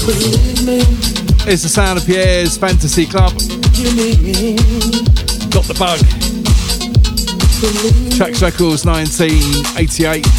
It's the sound of Pierre's Fantasy Club. Got the bug. Trax Records 1988.